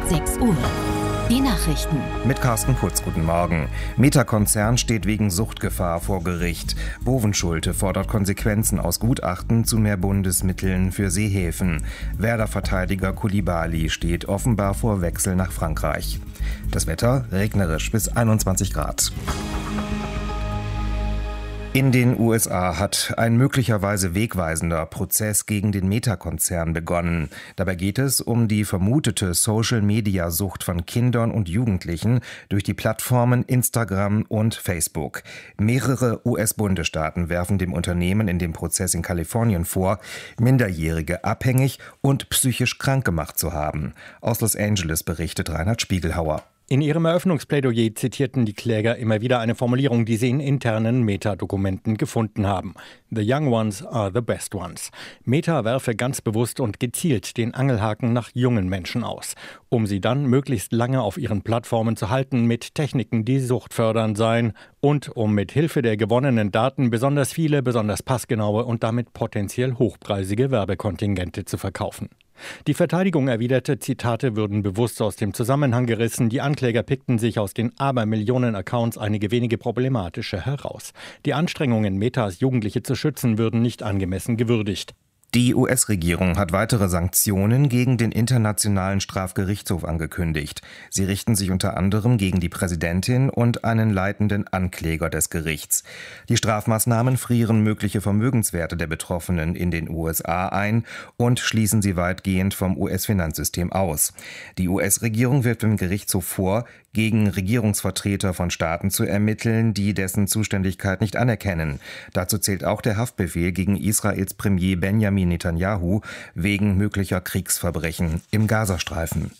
6 Uhr. Die Nachrichten. Mit Carsten Putz, guten Morgen. Meta-Konzern steht wegen Suchtgefahr vor Gericht. Bovenschulte fordert Konsequenzen aus Gutachten zu mehr Bundesmitteln für Seehäfen. Werder-Verteidiger Koulibaly steht offenbar vor Wechsel nach Frankreich. Das Wetter regnerisch bis 21 Grad. In den USA hat ein möglicherweise wegweisender Prozess gegen den Meta-Konzern begonnen. Dabei geht es um die vermutete Social-Media-Sucht von Kindern und Jugendlichen durch die Plattformen Instagram und Facebook. Mehrere US-Bundesstaaten werfen dem Unternehmen in dem Prozess in Kalifornien vor, Minderjährige abhängig und psychisch krank gemacht zu haben. Aus Los Angeles berichtet Reinhard Spiegelhauer. In ihrem Eröffnungsplädoyer zitierten die Kläger immer wieder eine Formulierung, die sie in internen Meta-Dokumenten gefunden haben. The young ones are the best ones. Meta werfe ganz bewusst und gezielt den Angelhaken nach jungen Menschen aus, um sie dann möglichst lange auf ihren Plattformen zu halten mit Techniken, die suchtfördernd seien und um mit Hilfe der gewonnenen Daten besonders viele, besonders passgenaue und damit potenziell hochpreisige Werbekontingente zu verkaufen. Die Verteidigung erwiderte, Zitate würden bewusst aus dem Zusammenhang gerissen. Die Ankläger pickten sich aus den Abermillionen Accounts einige wenige problematische heraus. Die Anstrengungen, Metas Jugendliche zu schützen, würden nicht angemessen gewürdigt. Die US-Regierung hat weitere Sanktionen gegen den Internationalen Strafgerichtshof angekündigt. Sie richten sich unter anderem gegen die Präsidentin und einen leitenden Ankläger des Gerichts. Die Strafmaßnahmen frieren mögliche Vermögenswerte der Betroffenen in den USA ein und schließen sie weitgehend vom US-Finanzsystem aus. Die US-Regierung wirft dem Gerichtshof vor, gegen Regierungsvertreter von Staaten zu ermitteln, die dessen Zuständigkeit nicht anerkennen. Dazu zählt auch der Haftbefehl gegen Israels Premier Benjamin Netanyahu wegen möglicher Kriegsverbrechen im Gazastreifen.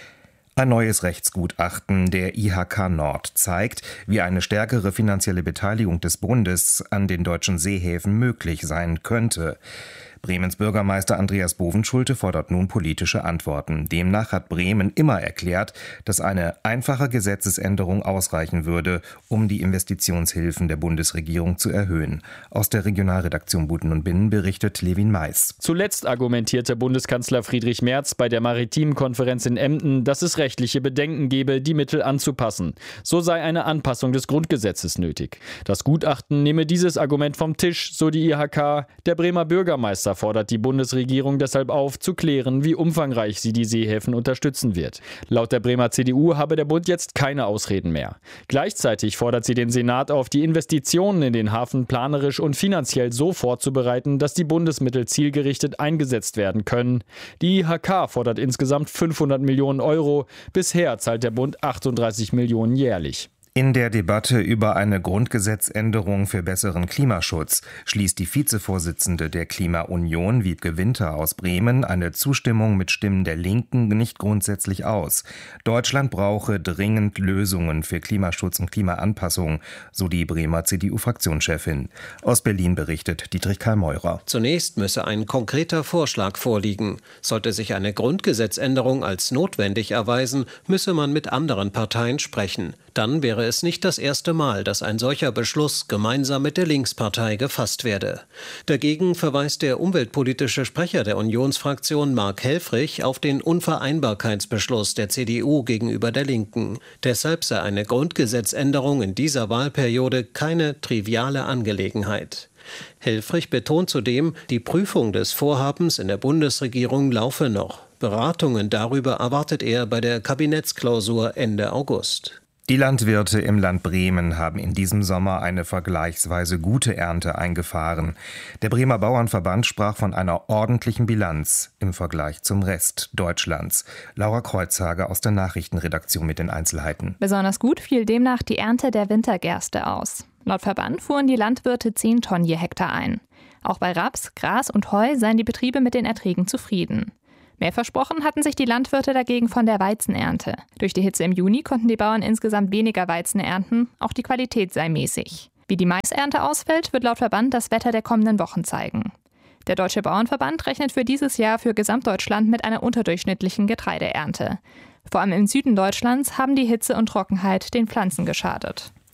Ein neues Rechtsgutachten der IHK Nord zeigt, wie eine stärkere finanzielle Beteiligung des Bundes an den deutschen Seehäfen möglich sein könnte. Bremens Bürgermeister Andreas Bovenschulte fordert nun politische Antworten. Demnach hat Bremen immer erklärt, dass eine einfache Gesetzesänderung ausreichen würde, um die Investitionshilfen der Bundesregierung zu erhöhen. Aus der Regionalredaktion Buten und Binnen berichtet Levin Mais. Zuletzt argumentierte Bundeskanzler Friedrich Merz bei der Maritimen Konferenz in Emden, dass es rechtliche Bedenken gebe, die Mittel anzupassen. So sei eine Anpassung des Grundgesetzes nötig. Das Gutachten nehme dieses Argument vom Tisch, so die IHK. Der Bremer Bürgermeister fordert die Bundesregierung deshalb auf, zu klären, wie umfangreich sie die Seehäfen unterstützen wird. Laut der Bremer CDU habe der Bund jetzt keine Ausreden mehr. Gleichzeitig fordert sie den Senat auf, die Investitionen in den Hafen planerisch und finanziell so vorzubereiten, dass die Bundesmittel zielgerichtet eingesetzt werden können. Die IHK fordert insgesamt 500 Millionen Euro. Bisher zahlt der Bund 38 Millionen jährlich. In der Debatte über eine Grundgesetzänderung für besseren Klimaschutz schließt die Vizevorsitzende der Klimaunion, Wiebke Winter aus Bremen, eine Zustimmung mit Stimmen der Linken nicht grundsätzlich aus. Deutschland brauche dringend Lösungen für Klimaschutz und Klimaanpassung, so die Bremer CDU-Fraktionschefin. Aus Berlin berichtet Dietrich Karl Meurer. Zunächst müsse ein konkreter Vorschlag vorliegen. Sollte sich eine Grundgesetzänderung als notwendig erweisen, müsse man mit anderen Parteien sprechen. Dann wäre es nicht das erste Mal, dass ein solcher Beschluss gemeinsam mit der Linkspartei gefasst werde. Dagegen verweist der umweltpolitische Sprecher der Unionsfraktion Mark Helfrich auf den Unvereinbarkeitsbeschluss der CDU gegenüber der Linken. Deshalb sei eine Grundgesetzänderung in dieser Wahlperiode keine triviale Angelegenheit. Helfrich betont zudem, die Prüfung des Vorhabens in der Bundesregierung laufe noch. Beratungen darüber erwartet er bei der Kabinettsklausur Ende August. Die Landwirte im Land Bremen haben in diesem Sommer eine vergleichsweise gute Ernte eingefahren. Der Bremer Bauernverband sprach von einer ordentlichen Bilanz im Vergleich zum Rest Deutschlands. Laura Kreuzhager aus der Nachrichtenredaktion mit den Einzelheiten. Besonders gut fiel demnach die Ernte der Wintergerste aus. Laut Verband fuhren die Landwirte 10 Tonnen je Hektar ein. Auch bei Raps, Gras und Heu seien die Betriebe mit den Erträgen zufrieden. Mehr versprochen hatten sich die Landwirte dagegen von der Weizenernte. Durch die Hitze im Juni konnten die Bauern insgesamt weniger Weizen ernten, auch die Qualität sei mäßig. Wie die Maisernte ausfällt, wird laut Verband das Wetter der kommenden Wochen zeigen. Der Deutsche Bauernverband rechnet für dieses Jahr für Gesamtdeutschland mit einer unterdurchschnittlichen Getreideernte. Vor allem im Süden Deutschlands haben die Hitze und Trockenheit den Pflanzen geschadet.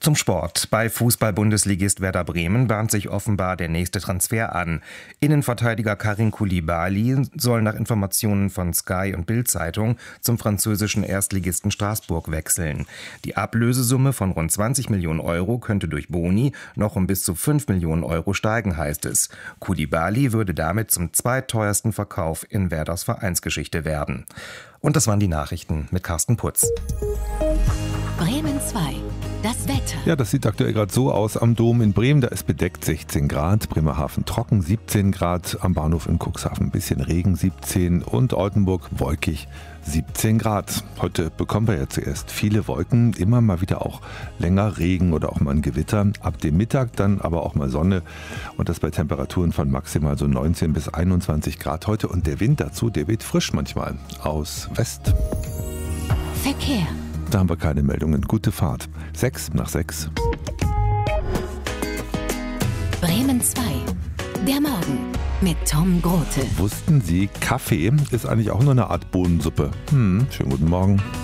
Zum Sport. Bei Fußball-Bundesligist Werder Bremen bahnt sich offenbar der nächste Transfer an. Innenverteidiger Karim Koulibaly soll nach Informationen von Sky und Bild-Zeitung zum französischen Erstligisten Straßburg wechseln. Die Ablösesumme von rund 20 Millionen Euro könnte durch Boni noch um bis zu 5 Millionen Euro steigen, heißt es. Koulibaly würde damit zum zweitteuersten Verkauf in Werders Vereinsgeschichte werden. Und das waren die Nachrichten mit Carsten Putz. Bremen 2. Das Wetter. Ja, das sieht aktuell gerade so aus am Dom in Bremen. Da ist bedeckt 16 Grad, Bremerhaven trocken 17 Grad, am Bahnhof in Cuxhaven ein bisschen Regen 17 und Oldenburg wolkig 17 Grad. Heute bekommen wir ja zuerst viele Wolken, immer mal wieder auch länger Regen oder auch mal ein Gewitter. Ab dem Mittag dann aber auch mal Sonne und das bei Temperaturen von maximal so 19 bis 21 Grad heute. Und der Wind dazu, der weht frisch manchmal aus West. Verkehr. Da haben wir keine Meldungen. Gute Fahrt. 6 nach 6. Bremen 2. Der Morgen mit Tom Grote. Wussten Sie, Kaffee ist eigentlich auch nur eine Art Bohnensuppe? Schönen guten Morgen.